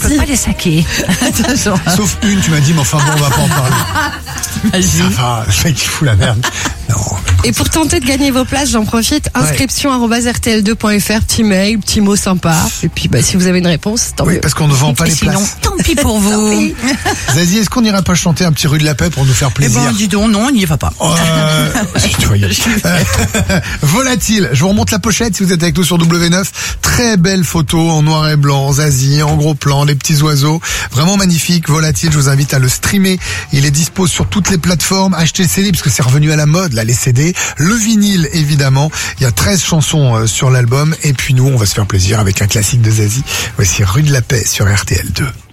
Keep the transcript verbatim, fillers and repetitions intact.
peux pas les saquer. Sauf une, tu m'as dit, mais enfin bon, on va pas en parler. Ça va, le mec qui fout la merde. Non. Et pour tenter de gagner vos places, j'en profite, inscription arobase r t l deux point f r, petit mail, petit mot sympa. Et puis bah, si vous avez une réponse, tant Oui, mieux. parce qu'on ne vend pas Et les sinon, places. tant pis pour vous. Zazie, est-ce qu'on n'irait pas chanter un petit Rue de la Paix pour nous faire Eh plaisir? ben, dis donc, non, on n'y va pas. Euh, si, tu vois, y aller. Euh, Volatile, je vous remonte la pochette si vous êtes avec nous sur W neuf. Très belle photo en noir et blanc, Zazie, en gros plan, les petits oiseaux. Vraiment magnifique, Volatile, je vous invite à le streamer. Il est dispo sur toutes les plateformes. Achetez le C D, parce que c'est revenu à la mode, là, les C D. Le vinyle, évidemment. Il y a treize chansons euh, sur l'album. Et puis nous, on va se faire plaisir avec un classique de Zazie. Voici Rue de la Paix sur R T L deux.